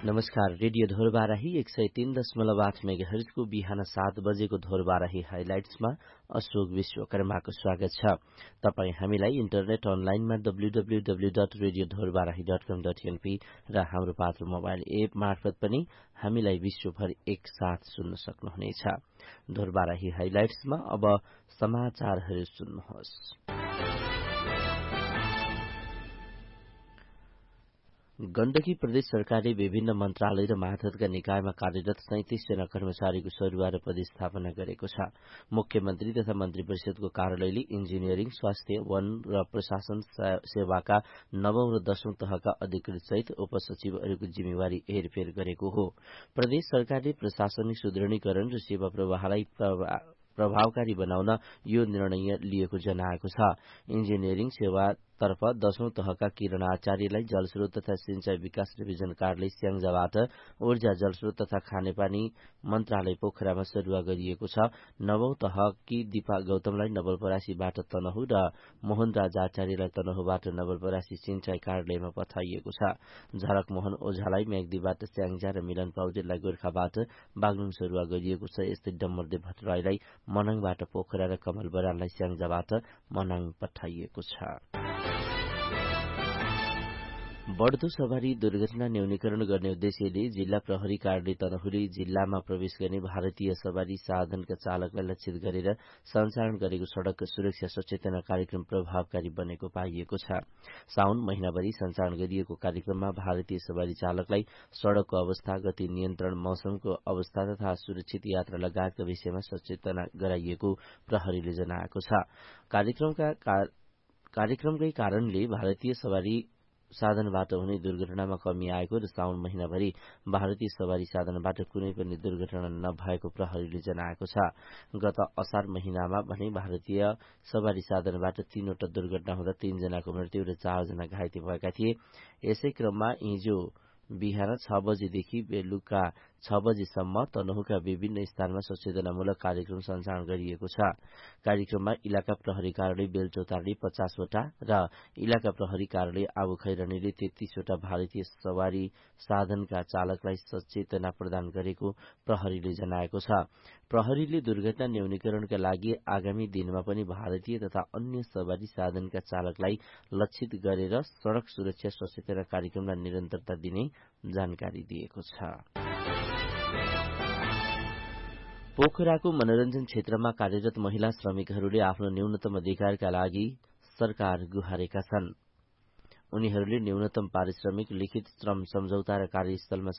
नमस्कार। रेडियो ढोरबाराही 103.8 मेगाहर्जको बिहान 7 बजेको ढोरबाराही हाइलाइट्समा अशोक विश्वकर्माको स्वागत छ। तपाई हामीलाई इन्टरनेट अनलाइनमा www.radiodhorbarahi.com.np र हाम्रो पात्र मोबाइल एप मार्फत पनि हामीलाई विश्वभर एकसाथ सुन्न सक्नुहुनेछ। ढोरबाराही हाइलाइट्समा अब समाचारहरू सुन्नुहोस्। गण्डकी प्रदेश सरकारले विभिन्न मन्त्रालय र मातहतका निकायमा कार्यरत 37 जना कर्मचारीको सरुवा र पदस्थापना गरेको छ। मुख्यमन्त्री तथा मन्त्री परिषदको कार्यालयले इन्जिनियरिङ, स्वास्थ्य, वन र प्रशासन सेवाका 9औं र 10औं तहका अधिकृत सहित उपसचिवहरूको जिम्मेवारी हेरफेर गरेको हो। प्रदेश सरकारले प्रशासनिक सुदृढीकरण र सेवा प्रवाहलाई प्रभावकारी बनाउन यो निर्णय लिएको जनाएको छ। इन्जिनियरिङ सेवातर्फ 10औं तहका किरण आचार्यलाई जलस्रोत तथा सिंचाई विकास डिभिजन कार्यालय स्याङ्जाबाट, ऊर्जा जलस्रोत तथा खानेपानी मन्त्रालय पोखरामा सरुवा गरिएको छ। 9औं तहकी दिपा गौतमलाई नवलपरासीबाट तनहु र मोहन राज आचार्यलाई तनहुबाट नवलपरासी सिंचाई कार्यालयमा पठाइएको छ। झरक मोहन ओझालाई म्याग्दीबाट स्याङ्जा र मिलन पौडेललाई गोर्खाबाट बागलुङ सरुवा गरिएको छ। यस्तै डम्बरदेव भट्टराईलाई मनाङबाट पोखरा र कमल बराललाई स्याङ्जाबाट मनाङ पठाइएको छ। बढ़दो सवारी दुर्घटना न्यूनीकरण गर्ने उद्देश्यले जिल्ला प्रहरी कार्यालय तनहुले जिल्लामा प्रवेश गर्ने भारतीय सवारी साधनका चालकलाई लक्षित गरेर सञ्चालन गरेको सड़क सुरक्षा सचेतना कार्यक्रम प्रभावकारी बनेको पाइएको छ। साउन महिनाभरि सञ्चालन गरिएको कार्यक्रममा भारतीय सवारी चालकलाई सड़कको अवस्था, गति नियन्त्रण, मौसमको अवस्था तथा सुरक्षित यात्रा लगायतका विषयमा सचेतना गराइएको प्रहरीले जनाएको छ। कार्यक्रमकै कारणले भारतीय सवारी साधनबाट हुने दुर्घटनामा कमी आएको र साउन महिनाभरि भारतीय सवारी साधनबाट कुनै पनि दुर्घटना नभएको प्रहरीले जनाएको छ। गत असार महिनामा भने भारतीय सवारी साधनबाट 3 वटा दुर्घटना हुँदा 3 जनाको मृत्यु र 4 जना घाइते भएका थिए। यसै क्रममा हिजो बिहान 6 बजेदेखि बेलुका 6 बजेसम्म तनहुका विभिन्न स्थानमा सचेतनामूलक कार्यक्रम सञ्चालन गरिएको छ। कार्यक्रममा इलाका प्रहरी कार्यालय बेलचौतारले 50 वटा र इलाका प्रहरी कार्यालय आबुखैरनीले 33 वटा भारतीय सवारी साधनका चालकलाई सचेतना प्रदान गरेको प्रहरीले जनाएको छ। प्रहरीले दुर्घटना न्यूनीकरणका लागि आगामी दिनमा पनि भारतीय तथा अन्य सवारी साधनका चालकलाई लक्षित गरेर सड़क सुरक्षा सचेतना कार्यक्रमलाई निरन्तरता दिने जानकारी दिएको छ। पोखराको मनोरञ्जन क्षेत्रमा कार्यरत महिला श्रमिकहरूले आफ्नो न्यूनतम अधिकारका लागि सरकार गुहारेका छन्। उनीहरूले न्यूनतम पारिश्रमिक, लिखित श्रम सम्झौता र कार्यस्थलमा